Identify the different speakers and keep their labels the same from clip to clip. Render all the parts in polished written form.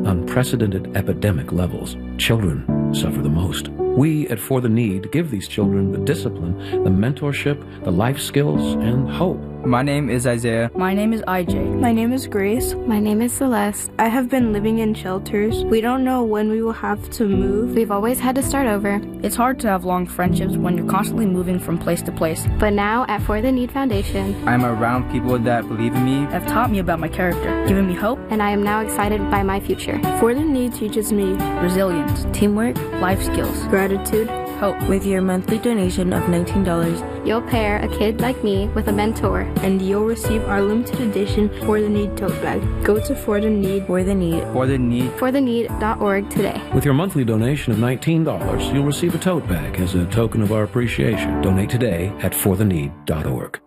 Speaker 1: unprecedented epidemic levels. Children suffer the most. We at For the Need give these children the discipline, the mentorship, the life skills, and hope.
Speaker 2: My name is Isaiah.
Speaker 3: My name is IJ.
Speaker 4: My name is Grace.
Speaker 5: My name is Celeste.
Speaker 4: I have been living in shelters. We don't know when we will have to move.
Speaker 5: We've always had to start over.
Speaker 3: It's hard to have long friendships when you're constantly moving from place to place.
Speaker 5: But now at For the Need Foundation,
Speaker 2: I'm around people that believe in me.
Speaker 3: Have taught me about my character, given me hope.
Speaker 5: And I am now excited by my future.
Speaker 4: For the Need teaches me
Speaker 3: resilience, teamwork, life skills,
Speaker 4: gratitude,
Speaker 3: hope.
Speaker 6: With your monthly donation of $19,
Speaker 5: you'll pair a kid like me with a mentor.
Speaker 4: And you'll receive our limited edition For the Need tote bag. Go to For the Need.
Speaker 6: For the Need.
Speaker 2: For the Need.
Speaker 5: ForTheNeed.org today.
Speaker 1: With your monthly donation of $19, you'll receive a tote bag as a token of our appreciation. Donate today at ForTheNeed.org.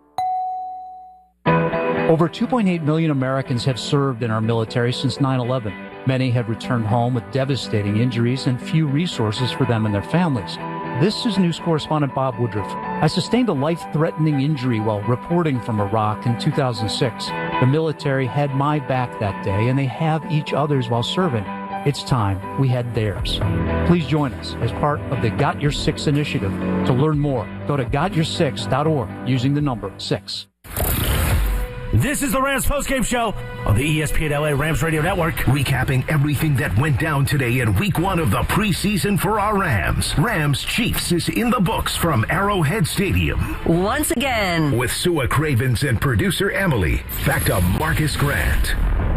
Speaker 7: Over 2.8 million Americans have served in our military since 9/11. Many have returned home with devastating injuries and few resources for them and their families. This is news correspondent Bob Woodruff. I sustained a life-threatening injury while reporting from Iraq in 2006. The military had my back that day, and they have each other's while serving. It's time we had theirs. Please join us as part of the Got Your Six initiative. To learn more, go to GotYour6.org using the number 6.
Speaker 8: This is the Rams postgame show on the ESPN LA Rams Radio Network.
Speaker 9: Recapping everything that went down today in week 1 of the preseason for our Rams. Rams Chiefs is in the books from Arrowhead Stadium.
Speaker 6: Once again.
Speaker 9: With Sua Cravens and producer Emily. Back to Marcus Grant.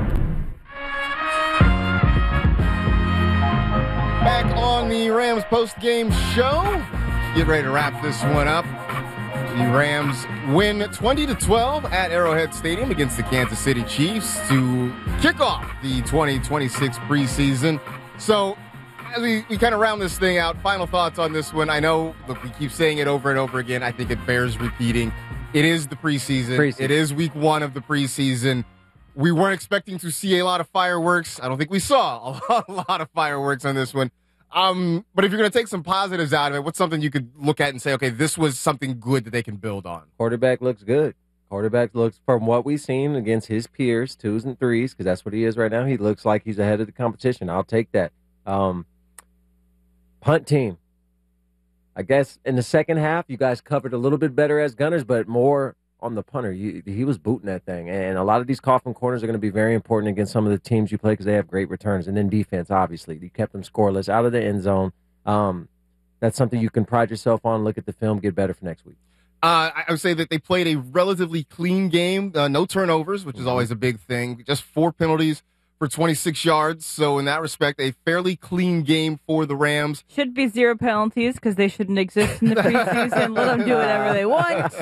Speaker 10: Back on the Rams postgame show. Get ready to wrap this one up. The Rams win 20-12 at Arrowhead Stadium against the Kansas City Chiefs to kick off the 2026 preseason. So, as we kind of round this thing out, final thoughts on this one. I know, look, we keep saying it over and over again. I think it bears repeating. It is the preseason. It is week 1 of the preseason. We weren't expecting to see a lot of fireworks. I don't think we saw a lot of fireworks on this one. But if you're going to take some positives out of it, what's something you could look at and say, okay, this was something good that they can build on?
Speaker 11: Quarterback looks good. Quarterback looks, from what we've seen against his peers, 2s and 3s, because that's what he is right now, he looks like he's ahead of the competition. I'll take that. Punt team. I guess in the second half, you guys covered a little bit better as gunners, but more on the punter. He was booting that thing. And a lot of these coffin corners are going to be very important against some of the teams you play because they have great returns. And then defense, obviously. You kept them scoreless out of the end zone. That's something you can pride yourself on. Look at the film, get better for next week.
Speaker 10: I would say that they played a relatively clean game. No turnovers, which is always a big thing. Just 4 penalties for 26 yards. So in that respect, a fairly clean game for the Rams.
Speaker 12: Should be 0 penalties because they shouldn't exist in the preseason. Let them do whatever they want.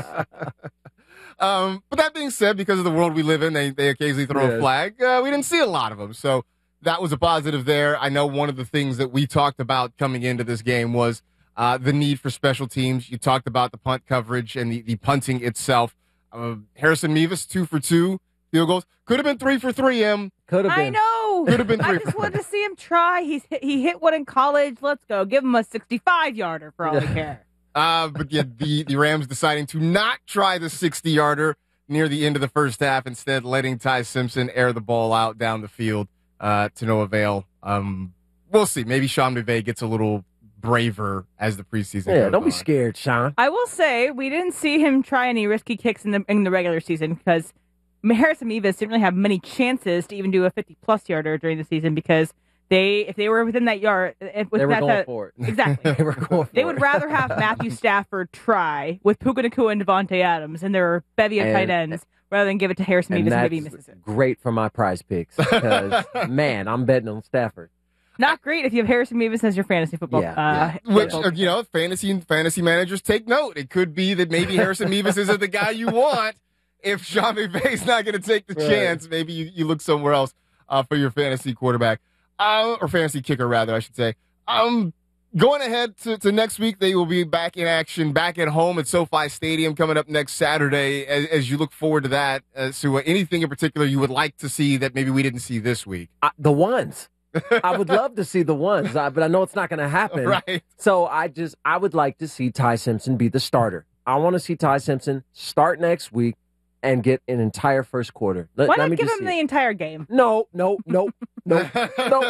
Speaker 10: But that being said, because of the world we live in, they occasionally throw a flag. We didn't see a lot of them. So that was a positive there. I know one of the things that we talked about coming into this game was the need for special teams. You talked about the punt coverage and the punting itself. Harrison Mevis, 2 for 2 field goals. Could have been 3 for 3, Em.
Speaker 11: Could have been.
Speaker 12: I know.
Speaker 10: Could have been 3
Speaker 12: I just wanted to see him try. He hit one in college. Let's go. Give him a 65-yarder for all I care.
Speaker 10: But yeah, the Rams deciding to not try the 60-yarder near the end of the first half, instead letting Ty Simpson air the ball out down the field to no avail. We'll see. Maybe Sean McVay gets a little braver as the preseason goes
Speaker 11: don't be
Speaker 10: on.
Speaker 11: scared, Sean.
Speaker 12: I will say we didn't see him try any risky kicks in the regular season because Harrison Mevis didn't really have many chances to even do a 50-plus yarder during the season because if they were within that yard,
Speaker 11: they were going for it.
Speaker 12: Exactly. They would rather have Matthew Stafford try with Puka Nacua and Devontae Adams and their bevy of tight ends rather than give it to Harrison Mevis and maybe he misses it.
Speaker 11: Great for my prize picks because, man, I'm betting on Stafford.
Speaker 12: Not great if you have Harrison Mevis as your fantasy football.
Speaker 10: Which, fantasy managers take note. It could be that maybe Harrison Mevis isn't the guy you want. If Sean McVay's not going to take the chance, maybe you look somewhere else for your fantasy quarterback. Or fantasy kicker, rather, I should say. Going ahead to next week, they will be back in action, back at home at SoFi Stadium coming up next Saturday. As you look forward to that, so anything in particular you would like to see that maybe we didn't see this week?
Speaker 11: The ones. I would love to see the ones, but I know it's not going to happen.
Speaker 10: Right.
Speaker 11: So I would like to see Ty Simpson be the starter. I want to see Ty Simpson start next week and get an entire first quarter.
Speaker 12: Why not give him the entire game?
Speaker 11: No.